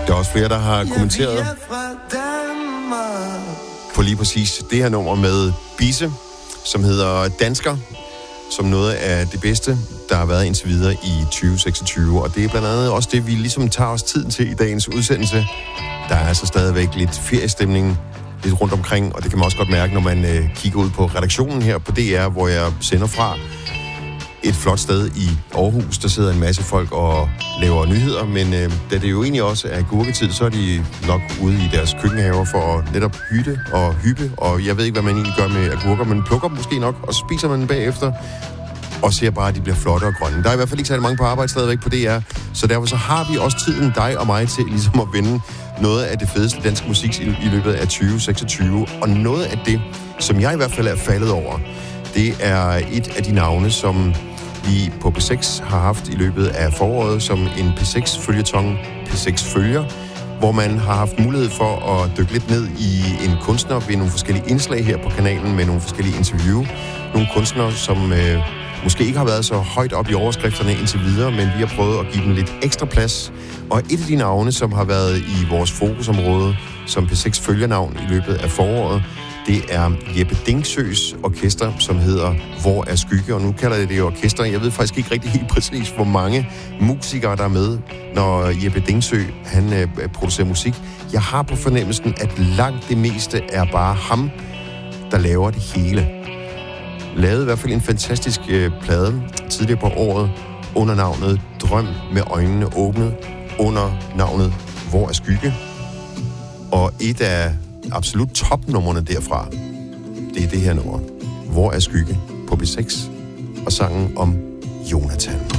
Der er også flere, der har kommenteret på lige præcis det her nummer med Bisse, som hedder Dansker, som noget af det bedste, der har været indtil videre i 2026. Og det er blandt andet også det, vi ligesom tager os tiden til i dagens udsendelse. Der er altså stadigvæk lidt feriestemning lidt rundt omkring, og det kan man også godt mærke, når man kigger ud på redaktionen her på DR, hvor jeg sender fra. Et flot sted i Aarhus, der sidder en masse folk og laver nyheder, men da det jo egentlig også er gurketid, så er de nok ude i deres køkkenhaver for at netop hyppe, og jeg ved ikke, hvad man egentlig gør med agurker, men plukker dem måske nok, og spiser man dem bagefter, og ser bare, at de bliver flotte og grønne. Der er i hvert fald ikke særlig mange på arbejde stadigvæk på DR, så derfor så har vi også tiden, dig og mig, til ligesom at vinde noget af det fedeste danske musik i løbet af 2026, og noget af det, som jeg i hvert fald er faldet over, det er et af de navne, som vi på P6 har haft i løbet af foråret som en P6-følgetong, P6-følger, hvor man har haft mulighed for at dykke lidt ned i en kunstner ved nogle forskellige indslag her på kanalen med nogle forskellige interview. Nogle kunstnere, som måske ikke har været så højt op i overskrifterne indtil videre, men vi har prøvet at give dem lidt ekstra plads. Og et af de navne, som har været i vores fokusområde som P6-følgernavn i løbet af foråret, det er Jeppe Dingsøs orkester, som hedder Hvor er Skygge? Og nu kalder jeg det orkester. Jeg ved faktisk ikke rigtig helt præcis, hvor mange musikere der er med, når Jeppe Dingsø han producerer musik. Jeg har på fornemmelsen, at langt det meste er bare ham, der laver det hele. Lavede i hvert fald en fantastisk plade tidligere på året under navnet Drøm med øjnene åbnet, under navnet Hvor er Skygge? Og et af absolut topnummerne derfra, det er det her nummer. Hvor er Skygge? På B6, og sangen om Jonathan.